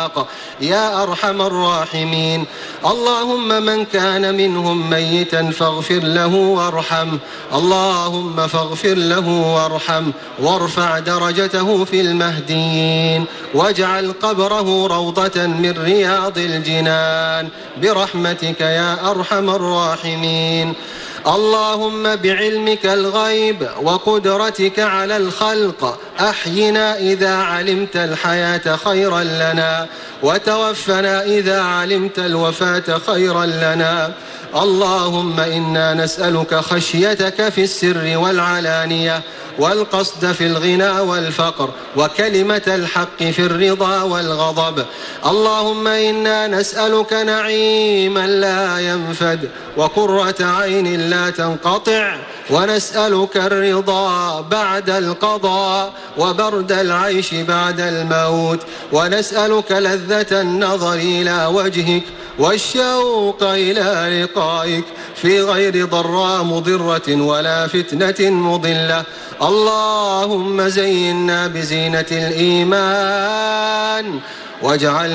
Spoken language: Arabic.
الإطلاق يا أرحم الراحمين. اللهم من كان منهم ميتا فاغفر له وارحمه، اللهم فاغفر له وارحمه وارفع درجته في المهديين، واجعل قبره روضة من رياض الجنان برحمتك يا أرحم الراحمين. اللهم بعلمك الغيب وقدرتك على الخلق أحينا إذا علمت الحياة خيرا لنا، وتوفنا إذا علمت الوفاة خيرا لنا. اللهم إنا نسألك خشيتك في السر والعلانية، والقصد في الغنى والفقر، وكلمة الحق في الرضا والغضب. اللهم إنا نسألك نعيما لا ينفد، وقرة عين لا تنقطع، ونسألك الرضا بعد القضاء، وبرد العيش بعد الموت، ونسألك لذة النظر إلى وجهك والشوق إلى لقائك في غير ضراء مضرة ولا فتنة مضلة. اللهم زينا بزينة الإيمان واجعل